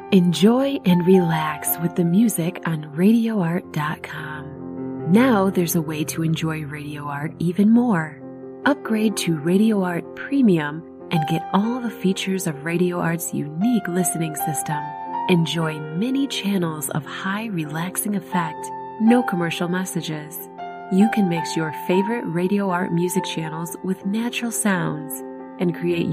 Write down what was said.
Enjoy and relax with the music on RadioArt.com. Now there's a way to enjoy Radio Art even more. Upgrade to Radio Art Premium and get all the features of Radio Art's unique listening system. Enjoy many channels of high relaxing effect, no commercial messages. You can mix your favorite Radio Art music channels with natural sounds and create